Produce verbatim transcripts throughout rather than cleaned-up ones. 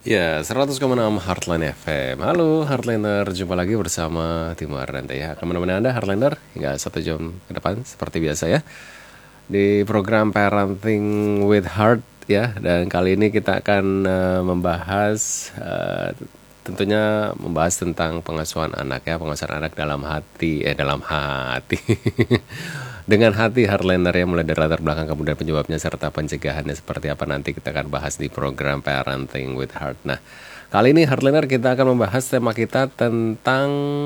Ya, seratus koma enam Heartline F M. Halo Heartliner, jumpa lagi bersama Timo Ardanto ya. Akan menemani Anda Heartliner hingga satu jam ke depan seperti biasa ya. Di program Parenting with Heart ya. Dan kali ini kita akan uh, membahas uh, tentunya membahas tentang pengasuhan anak ya, pengasuhan anak dalam hati eh dalam hati. Dengan hati Heartliner ya, mulai dari latar belakang kemudian penyebabnya serta pencegahannya seperti apa nanti kita akan bahas di program Parenting with Heart. Nah, kali ini Heartliner kita akan membahas tema kita tentang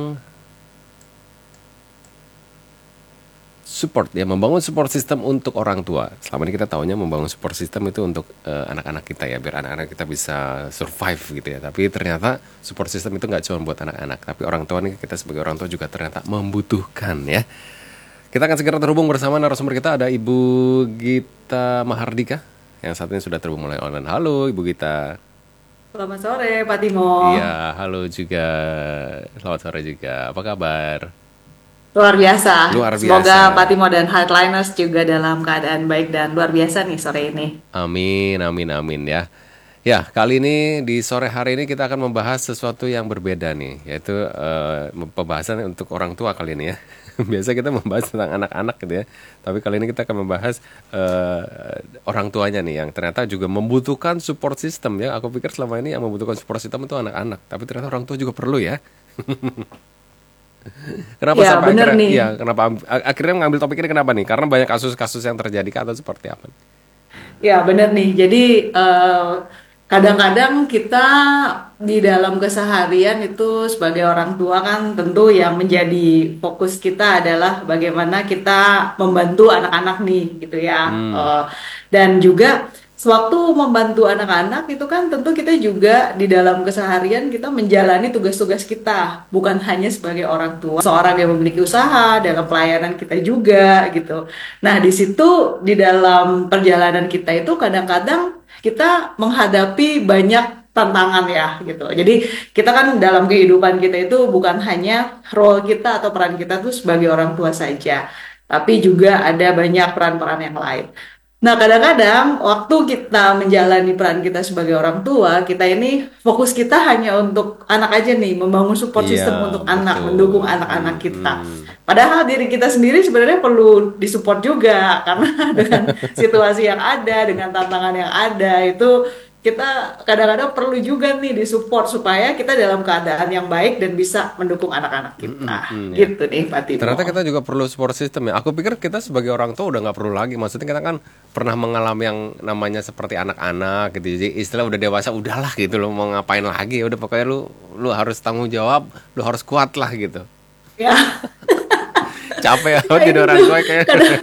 support ya, membangun support system untuk orang tua. Selama ini kita tahunya membangun support system itu untuk uh, anak-anak kita ya, biar anak-anak kita bisa survive gitu ya. Tapi ternyata support system itu nggak cuma buat anak-anak, tapi orang tua nih, kita sebagai orang tua juga ternyata membutuhkan ya. Kita akan segera terhubung bersama narasumber kita, ada Ibu Gita Mahardika yang saat ini sudah terhubung mulai online. Halo Ibu Gita. Selamat sore Pak Timo. Iya, halo juga. Selamat sore juga. Apa kabar? Luar biasa. Luar biasa. Semoga Pak Timo dan Heartliners juga dalam keadaan baik dan luar biasa nih sore ini. Amin, amin, amin ya. Ya, kali ini di sore hari ini kita akan membahas sesuatu yang berbeda nih, yaitu uh, pembahasan untuk orang tua kali ini ya. Biasa kita membahas tentang anak-anak gitu ya, tapi kali ini kita akan membahas uh, orang tuanya nih yang ternyata juga membutuhkan support system ya. Aku pikir selama ini yang membutuhkan support system itu anak-anak, tapi ternyata orang tua juga perlu ya. Kenapa Ya sampai bener akhirnya, nih. ya kenapa akhirnya mengambil topik ini kenapa nih? Karena banyak kasus-kasus yang terjadi atau seperti apa? Ya bener nih. Jadi eh, kadang-kadang kita di dalam keseharian itu sebagai orang tua kan tentu yang menjadi fokus kita adalah bagaimana kita membantu anak-anak nih gitu ya. Hmm, Eh, dan juga sewaktu membantu anak-anak itu kan tentu kita juga di dalam keseharian kita menjalani tugas-tugas kita bukan hanya sebagai orang tua, seorang yang memiliki usaha dalam pelayanan kita juga gitu. Nah, di situ di dalam perjalanan kita itu kadang-kadang kita menghadapi banyak tantangan ya gitu. Jadi kita kan dalam kehidupan kita itu bukan hanya role kita atau peran kita tuh sebagai orang tua saja, tapi juga ada banyak peran-peran yang lain. Nah, kadang-kadang waktu kita menjalani peran kita sebagai orang tua, kita ini fokus kita hanya untuk anak aja nih, membangun support iya system untuk anak, betul. mendukung anak-anak Hmm, kita. hmm. Padahal diri kita sendiri sebenarnya perlu disupport juga, karena dengan situasi yang ada, dengan tantangan yang ada, itu kita kadang-kadang perlu juga nih disupport supaya kita dalam keadaan yang baik dan bisa mendukung anak-anak Hmm, hmm, kita. hmm, ya. Gitu nih, Pak Ternyata Timo. kita juga perlu support system ya. Aku pikir kita sebagai orang tua udah nggak perlu lagi. Maksudnya kita kan pernah mengalami yang namanya seperti anak-anak gitu. Jadi istilah udah dewasa udahlah gitu loh, mau ngapain lagi. Udah pokoknya lu lu harus tanggung jawab, lu harus kuat lah gitu. Ya, Capek banget kayak jadi orang gitu. tua kayak. Kadang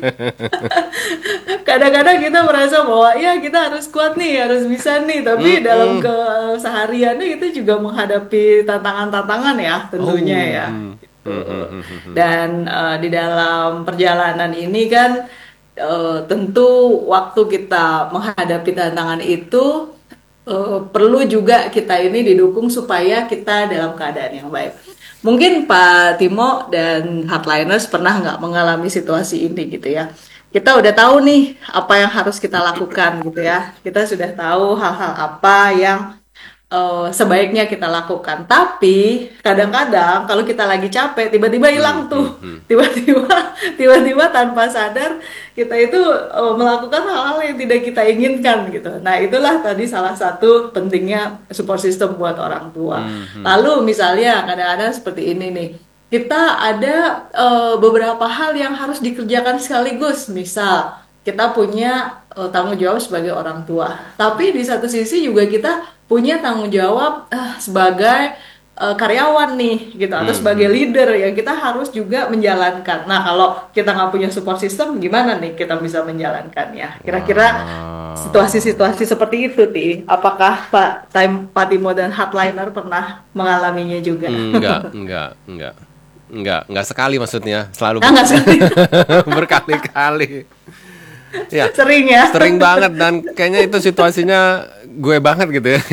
kadang-kadang kita merasa bahwa ya kita harus kuat nih, harus bisa nih, tapi dalam Mm-mm. kesehariannya kita juga menghadapi tantangan-tantangan ya tentunya Oh, ya. hmm. Gitu. Hmm, hmm, hmm, hmm, hmm. Dan eh, di dalam perjalanan ini kan eh, tentu waktu kita menghadapi tantangan itu eh, perlu juga kita ini didukung supaya kita dalam keadaan yang baik. Mungkin Pak Timo dan Hardliners pernah nggak mengalami situasi ini gitu ya. Kita udah tahu nih apa yang harus kita lakukan gitu ya. Kita sudah tahu hal-hal apa yang eh, sebaiknya kita lakukan. Tapi kadang-kadang kalau kita lagi capek, tiba-tiba Hmm, hilang hmm, tuh. hmm. Tiba-tiba, tiba-tiba tanpa sadar kita itu eh, melakukan hal-hal yang tidak kita inginkan gitu. Nah, itulah tadi salah satu pentingnya support system buat orang tua. Hmm, hmm. Lalu misalnya kadang-kadang seperti ini nih. Kita ada eh, beberapa hal yang harus dikerjakan sekaligus. Misal kita punya eh, tanggung jawab sebagai orang tua. Tapi di satu sisi juga kita punya tanggung jawab eh, sebagai eh, karyawan nih gitu atau Hmm, sebagai hmm. leader yang kita harus juga menjalankan. Nah, kalau kita nggak punya support system, gimana nih kita bisa menjalankannya? Kira-kira Wow. situasi-situasi seperti itu, Ti. Apakah Pak Time Patimo dan Hardliner pernah mengalaminya juga? Enggak, enggak, enggak. Enggak, enggak sekali maksudnya, selalu Ah, ber- nggak sih? berkali-kali. Ya, Sering ya? sering banget dan kayaknya itu situasinya gue banget gitu ya.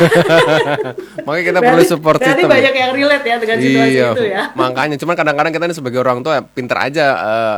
Makanya kita perlu Berarti, support berarti system ya. banyak yang relate ya dengan situasi Iya, itu ya. makanya cuman kadang-kadang kita ini sebagai orang tua pinter aja eh,